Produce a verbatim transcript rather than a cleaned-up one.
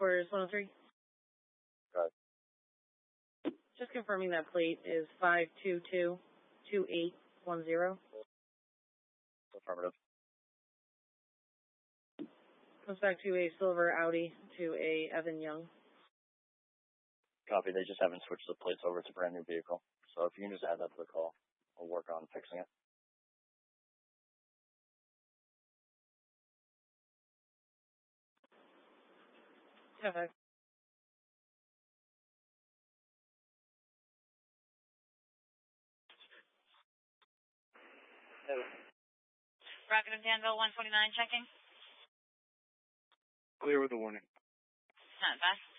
headquarters one oh three. Got it. Just confirming that plate is five two two two eight one zero. Affirmative. Comes back to a silver Audi to a Evan Young. Copy. They just haven't switched the plates over. It's a brand new vehicle. So if you can just add that to the call, I'll work on fixing it. Perfect. Rocket of Danville, one twenty-nine, checking. Clear with the warning. Not fast.